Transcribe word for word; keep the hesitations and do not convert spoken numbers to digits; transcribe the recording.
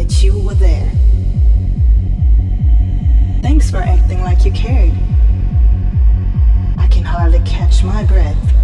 that you were there. Thanks for acting like you cared. I can hardly catch my breath.